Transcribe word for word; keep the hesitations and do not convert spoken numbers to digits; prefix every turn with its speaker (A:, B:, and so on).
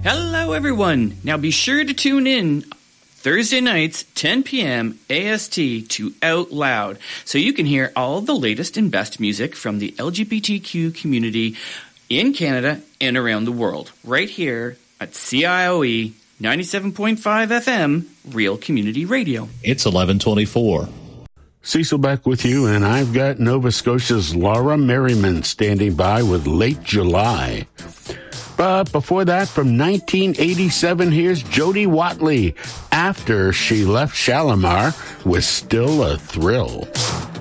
A: Hello, everyone. Now be sure to tune in Thursday nights, ten p.m. A S T to Out Loud, so you can hear all the latest and best music from the L G B T Q community in Canada and around the world, right here at C I O E ninety-seven point five F M, Real Community Radio.
B: It's eleven twenty-four.
C: Cecil back with you, and I've got Nova Scotia's Laura Merriman standing by with Late July. But before that, from nineteen eighty-seven, here's Jody Watley, after she left Shalimar with Still a Thrill.